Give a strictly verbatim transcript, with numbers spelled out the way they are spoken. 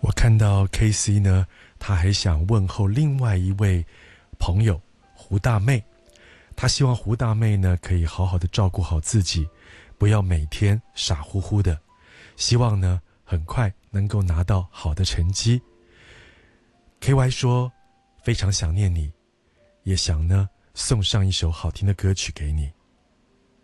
我看到 K C 呢，他还想问候另外一位朋友胡大妹，他希望胡大妹呢可以好好的照顾好自己，不要每天傻乎乎的，希望呢很快能够拿到好的成绩。 K Y 说非常想念你，也想呢送上一首好听的歌曲给你。